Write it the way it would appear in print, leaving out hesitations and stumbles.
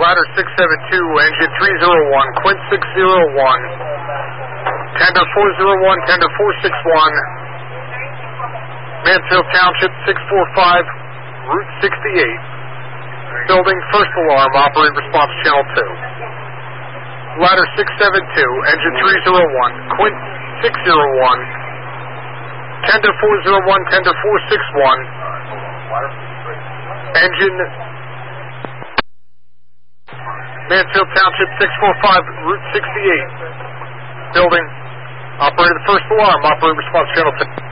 Ladder 672, engine 301, Quint 601, tender 401, tender 461, Mansfield Township 645, Route 68. Building, first alarm, operate response channel 2. Ladder 672, engine 301, Quint 601, tender 401, tender 461, engine Mansfield Township 645, Route 68. Building, operator the first alarm, operate response channel 2.